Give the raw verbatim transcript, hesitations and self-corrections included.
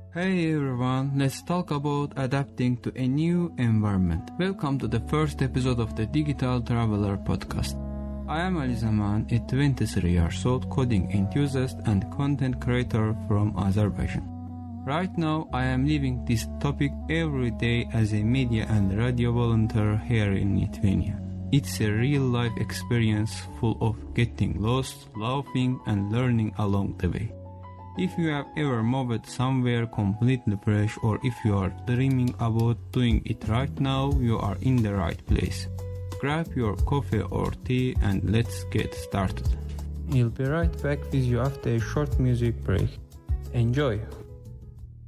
Hey everyone, let's talk about adapting to a new environment. Welcome to the first episode of the Digital Traveler podcast. I am Ali Zaman, a twenty-three years old coding enthusiast and content creator from Azerbaijan. Right now, I am living this topic every day as a media and radio volunteer here in Lithuania. It's a real-life experience full of getting lost, laughing, and learning along the way. If you have ever moved somewhere completely fresh, or if you are dreaming about doing it right now, you are in the right place. Grab your coffee or tea and let's get started. We'll be right back with you after a short music break. Enjoy!